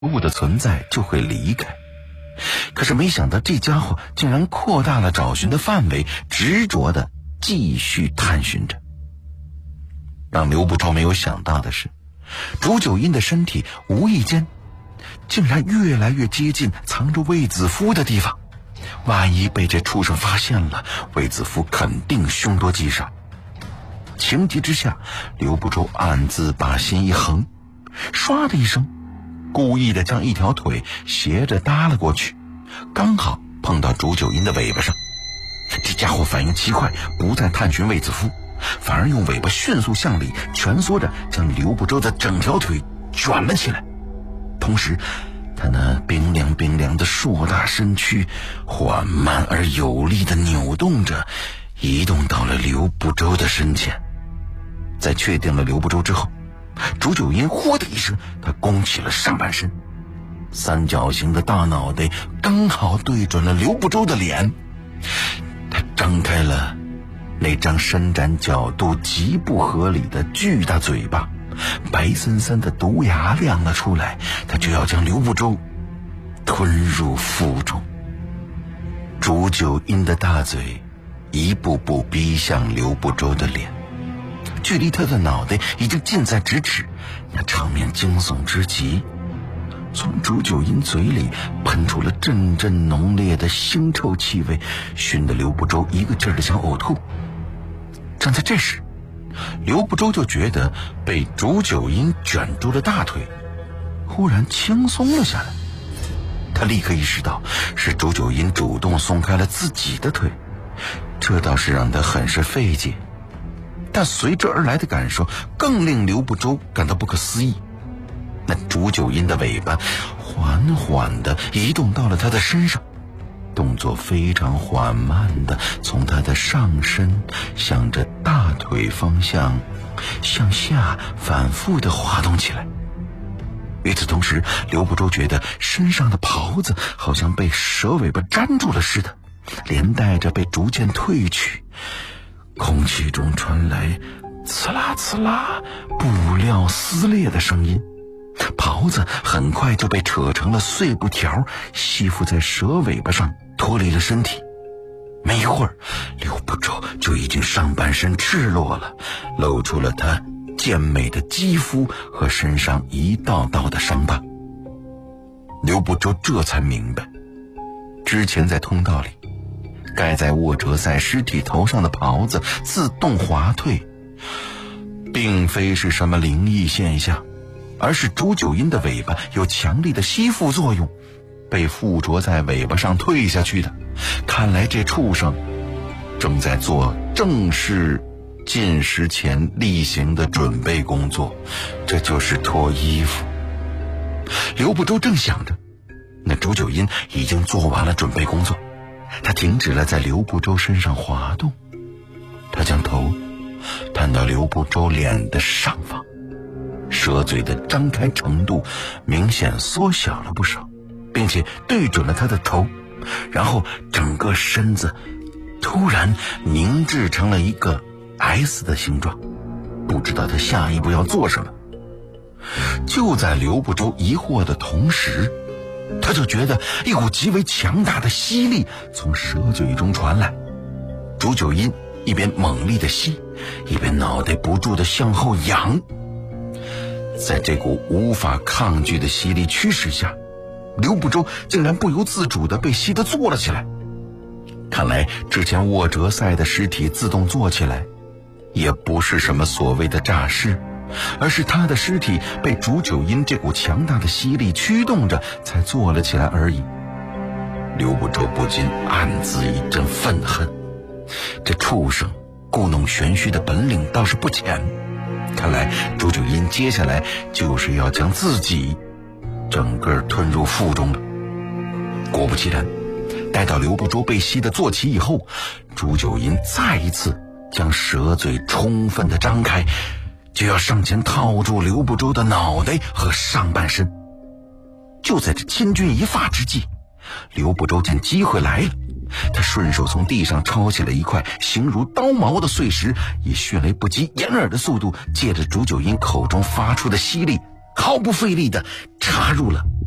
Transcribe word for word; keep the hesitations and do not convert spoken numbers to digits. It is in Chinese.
物的存在就会离开。可是没想到这家伙竟然扩大了找寻的范围，执着地继续探寻着。让刘不周没有想到的是，煮酒阴的身体无意间竟然越来越接近藏着卫子夫的地方。万一被这畜生发现了，卫子夫肯定凶多吉少。情急之下，刘不周暗自把心一横，唰的一声，故意的将一条腿斜着搭了过去，刚好碰到煮酒阴的尾巴上。这家伙反应奇快，不再探寻卫子夫，反而用尾巴迅速向里蜷缩着，将刘不周的整条腿卷了起来。同时他那冰凉冰凉的硕大身躯缓慢而有力地扭动着，移动到了刘不周的身前。在确定了刘不周之后，煮酒阴呼的一声，他弓起了上半身，三角形的大脑袋刚好对准了刘不周的脸。他张开了那张伸展角度极不合理的巨大嘴巴，白森森的毒牙亮了出来，他就要将刘不周吞入腹中。煮酒阴的大嘴一步步逼向刘不周的脸，距离他的脑袋已经近在咫尺，那场面惊悚之极。从煮酒阴嘴里喷出了阵阵浓烈的腥臭气味，熏得刘不周一个劲儿的想呕吐。正在这时，刘不周就觉得被煮酒阴卷住了大腿，忽然轻松了下来。他立刻意识到是煮酒阴主动松开了自己的腿，这倒是让他很是费解。但随之而来的感受更令刘不周感到不可思议。那煮酒阴的尾巴缓缓地移动到了他的身上，动作非常缓慢地从他的上身向着大腿方向向下反复地滑动起来。与此同时，刘不周觉得身上的袍子好像被蛇尾巴粘住了似的，连带着被逐渐褪去。空气中传来刺啦刺啦布料撕裂的声音，袍子很快就被扯成了碎布条，吸附在蛇尾巴上，脱离了身体。没一会儿，刘不周就已经上半身赤裸了，露出了他健美的肌肤和身上一道道的伤疤。刘不周这才明白，之前在通道里盖在沃哲赛尸体头上的袍子自动滑退，并非是什么灵异现象，而是煮酒阴的尾巴有强力的吸附作用，被附着在尾巴上退下去的。看来这畜生正在做正式进食前例行的准备工作，这就是脱衣服。刘不周正想着，那煮酒阴已经做完了准备工作，他停止了在刘不周身上滑动，他将头探到刘不周脸的上方，蛇嘴的张开程度明显缩小了不少，并且对准了他的头，然后整个身子突然凝滞成了一个 S 的形状，不知道他下一步要做什么。就在刘不周疑惑的同时，他就觉得一股极为强大的吸力从蛇嘴中传来。煮酒阴一边猛力的吸，一边脑袋不住的向后仰。在这股无法抗拒的吸力驱使下，刘不周竟然不由自主地被吸得坐了起来。看来之前沃哲赛的尸体自动坐起来也不是什么所谓的诈尸，而是他的尸体被煮酒阴这股强大的吸力驱动着才坐了起来而已。刘不周不禁暗自一阵愤恨，这畜生故弄玄虚的本领倒是不浅，看来煮酒阴接下来就是要将自己整个吞入腹中了。果不其然，待到刘不周被吸得坐起以后，煮酒阴再一次将蛇嘴充分的张开，就要上前套住刘不周的脑袋和上半身。就在这千钧一发之际，刘不周见机会来了，他顺手从地上抄起了一块形如刀矛的碎石，以迅雷不及掩耳的速度，借着煮酒阴口中发出的吸力，毫不费力地插入了